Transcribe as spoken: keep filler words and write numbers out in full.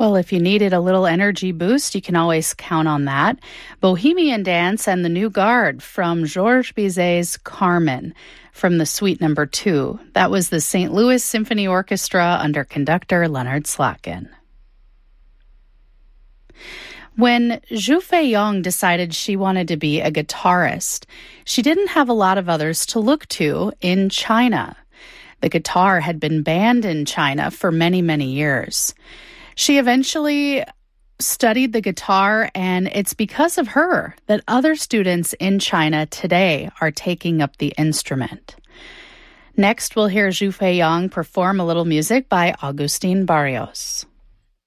Well, if you needed a little energy boost, you can always count on that. Bohemian Dance and the New Guard from Georges Bizet's Carmen from the Suite Number Two. That was the Saint Louis Symphony Orchestra under conductor Leonard Slatkin. When Zhu Feiyong decided she wanted to be a guitarist, she didn't have a lot of others to look to in China. The guitar had been banned in China for many, many years. She eventually studied the guitar, and it's because of her that other students in China today are taking up the instrument. Next, we'll hear Zhu Feiyong perform a little music by Agustin Barrios.